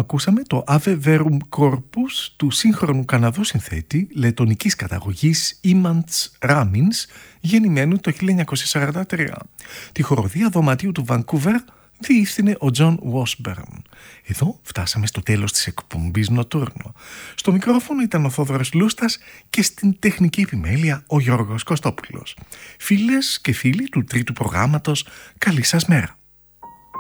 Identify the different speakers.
Speaker 1: Ακούσαμε το Ave Verum Corpus του σύγχρονου Καναδού συνθέτη λετονικής καταγωγής Ήμαντς Ράμινς, γεννημένου το 1943. Τη χοροδία δωματίου του Βανκούβερ διεύθυνε ο Τζον Βόσμπερν. Εδώ φτάσαμε στο τέλος της εκπομπής Νοτούρνο. Στο μικρόφωνο ήταν ο Θόδωρος Λούστας και στην τεχνική επιμέλεια ο Γιώργος Κωστόπουλος. Φίλες και φίλοι του τρίτου προγράμματος, καλή σας μέρα.